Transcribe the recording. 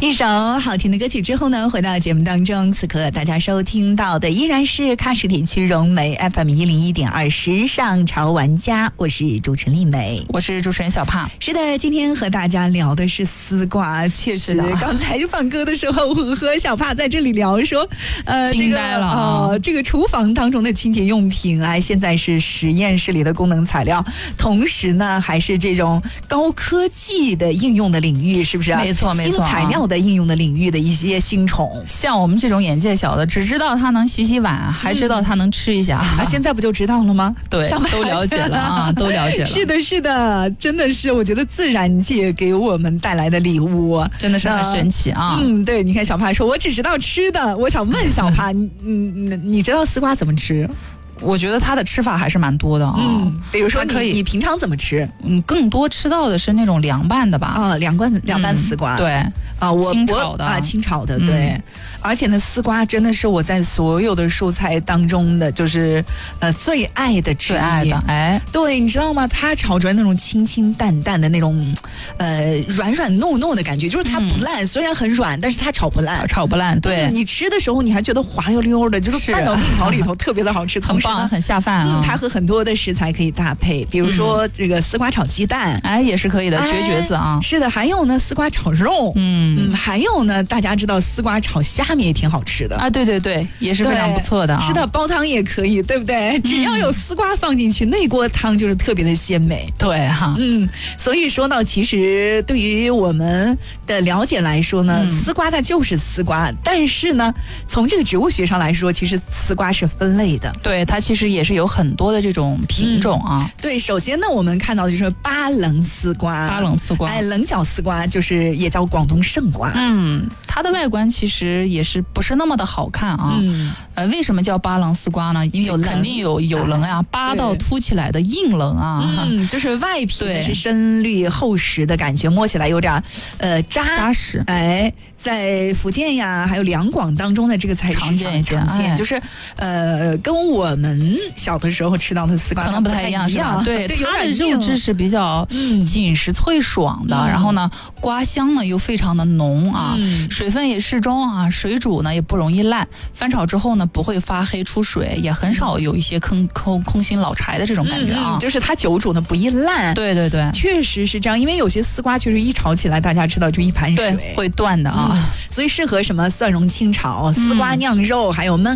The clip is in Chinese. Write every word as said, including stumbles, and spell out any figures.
一首好听的歌曲之后呢，回到节目当中，此刻大家收听到的依然是喀什地区融媒 F M 一零一点二时尚潮玩家，我是主持人丽美， 我是主持人小胖。 是的，今天和大家聊的是丝瓜，确实，刚才放歌的时候，我和小胖在这里聊说，呃， 惊呆了、 啊呃，这个厨房当中的清洁用品，哎，现在是实验室里的功能材料，同时呢，还是这种高科技的应用的领域，是不是？ 没错，没错， 新材料的应用的领域的一些新宠， 像我们这种眼界小的，只知道它能洗洗碗，还知道它能吃一下， 嗯啊、现在不就知道了吗？ 对，都了解了啊，都了解了。 是的，是的，真的是，我觉得自然界给我们带来的礼物真的是很神奇啊。 嗯，对，你看小帕说，我只知道吃的，我想问小帕，你你你知道丝瓜怎么吃？ 我觉得它的吃法还是蛮多的啊， 嗯，比如说你可以， 你平常怎么吃？ 嗯，更多吃到的是那种凉拌的吧？ 啊，凉拌凉拌丝瓜， 嗯、对啊，我清炒的啊，清炒的，对。嗯、而且呢，丝瓜真的是我在所有的蔬菜当中的就是呃最爱的之一， 最爱的，哎， 对，你知道吗？它炒出来那种清清淡淡的那种呃软软糯糯的感觉，就是它不烂，嗯、虽然很软，但是它炒不烂， 炒不烂，对、 嗯。你吃的时候你还觉得滑溜溜的，就是拌到面条里头特别的好吃， 很棒，很下饭啊。 嗯，它和很多的食材可以搭配，比如说这个丝瓜炒鸡蛋， 哎，也是可以的，绝绝子啊。 是的，还有呢，丝瓜炒肉，嗯嗯，还有呢，大家知道丝瓜炒虾米也挺好吃的啊，对对对，也是非常不错的啊。 是的，煲汤也可以，对不对？只要有丝瓜放进去，那锅汤就是特别的鲜美。 对哈， 嗯，所以说呢，其实对于我们的了解来说呢，嗯、丝瓜它就是丝瓜，但是呢，从这个植物学上来说，其实丝瓜是分类的， 对，它其实也是有很多的这种品种啊。 嗯、对，首先呢，我们看到的就是巴棱丝瓜， 巴棱丝瓜， 哎，棱角丝瓜就是也叫广东圣瓜， 嗯。它的外观其实也是不是那么的好看啊，嗯，呃，为什么叫巴棱丝瓜呢？因为有肯定有有棱呀、啊，扒到凸起来的硬棱啊， 嗯，就是外皮是深绿厚实的感觉，摸起来有点呃扎扎实。 哎，在福建呀，还有两广当中的这个菜常见一些， 常见、哎、就是呃跟我们小的时候吃到的丝瓜可能不太一样，是吧？对， 对它的肉质是比较紧实脆爽的，嗯、然后呢，瓜香呢又非常的浓啊。嗯，水分也适中啊，水煮呢也不容易烂，翻炒之后呢不会发黑出水，也很少有一些空空空心老柴的这种感觉啊、 嗯，就是它久煮呢不易烂。 对对对， 确实是这样，因为有些丝瓜确实一炒起来，大家知道就一盘水， 对，会断的啊、 嗯，所以适合什么蒜蓉清炒、丝瓜酿肉，还有焖